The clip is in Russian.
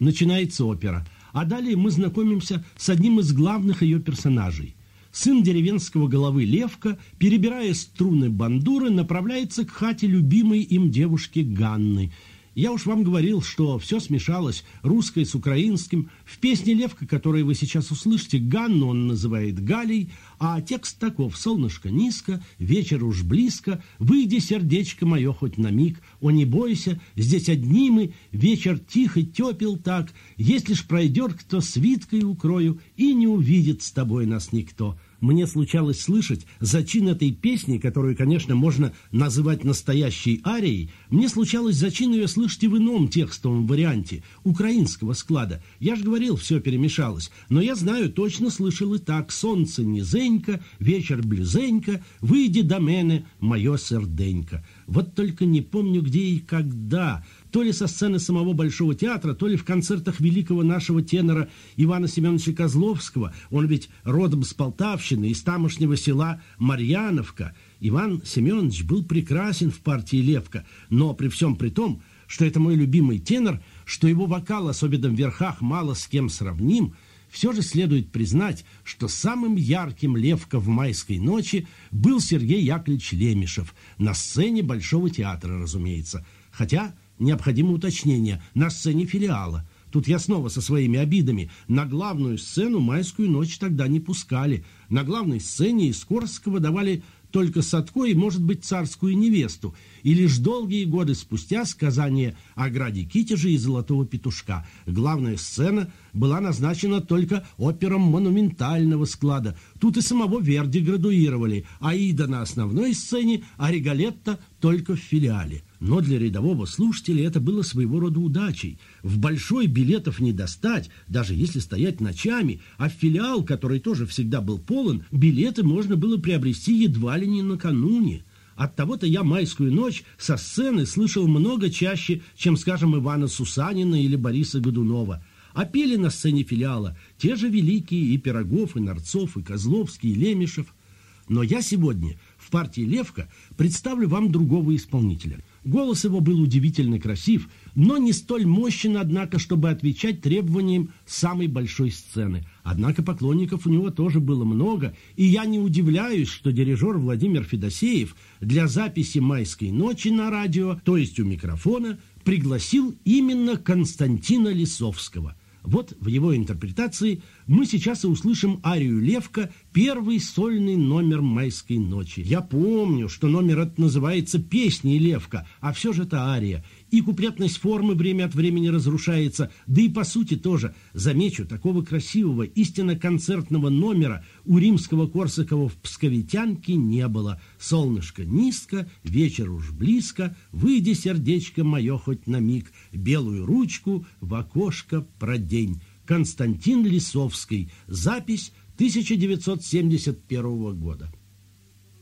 начинается опера, а далее мы знакомимся с одним из главных ее персонажей. Сын деревенского головы Левка, перебирая струны бандуры, направляется к хате любимой им девушки Ганны. Я уж вам говорил, что все смешалось, русское с украинским. В песне Левка, которую вы сейчас услышите, Ганну он называет Галей, а текст таков: «Солнышко низко, вечер уж близко, выйди, сердечко мое, хоть на миг, о, не бойся, здесь одни мы, вечер тихо тепел так, если ж пройдет кто, свиткой укрою, и не увидит с тобой нас никто». Мне случалось слышать зачин этой песни, которую, конечно, можно называть настоящей арией, мне случалось зачин ее слышать и в ином текстовом варианте, украинского склада. Я же говорил, все перемешалось, но я знаю, точно слышал и так: «Солнце низенько, вечер близенько, выйди до мене, мое серденько». Вот только не помню, где и когда. То ли со сцены самого Большого театра, то ли в концертах великого нашего тенора Ивана Семеновича Козловского. Он ведь родом с Полтавщины, из тамошнего села Марьяновка. Иван Семенович был прекрасен в партии Левка, но при всем при том, что это мой любимый тенор, что его вокал, особенно в верхах, мало с кем сравним, все же следует признать, что самым ярким Левка в майской ночи был Сергей Яковлевич Лемешев, на сцене Большого театра, разумеется. Хотя, необходимо уточнение, на сцене филиала. Тут я снова со своими обидами. На главную сцену майскую ночь тогда не пускали. На главной сцене из Корского давали только Садко и, может быть, царскую невесту, и лишь долгие годы спустя сказание о граде Китеже и золотого петушка. Главная сцена была назначена только операм монументального склада. Тут и самого Верди градуировали, Аида на основной сцене, а Риголетто только в филиале. Но для рядового слушателя это было своего рода удачей. В Большой билетов не достать, даже если стоять ночами, а в филиал, который тоже всегда был полон, билеты можно было приобрести едва ли не накануне. Оттого-то я майскую ночь со сцены слышал много чаще, чем, скажем, Ивана Сусанина или Бориса Годунова. А пели на сцене филиала те же великие и Пирогов, и Нарцов, и Козловский, и Лемешев. Но я сегодня в партии Левка представлю вам другого исполнителя. Голос его был удивительно красив, но не столь мощен, однако, чтобы отвечать требованиям самой большой сцены. Однако поклонников у него тоже было много, и я не удивляюсь, что дирижер Владимир Федосеев для записи «Майской ночи» на радио, то есть у микрофона, пригласил именно Константина Лисовского. Вот в его интерпретации мы сейчас и услышим арию Левка, первый сольный номер «Майской ночи». Я помню, что номер этот называется «Песней Левка», а все же это ария. И куплетность формы время от времени разрушается, да и по сути тоже. Замечу, такого красивого, истинно концертного номера у римского-корсакова в «Псковитянке» не было. «Солнышко низко, вечер уж близко, выйди, сердечко мое, хоть на миг, белую ручку в окошко продень». Константин Лисовский. Запись 1971 года.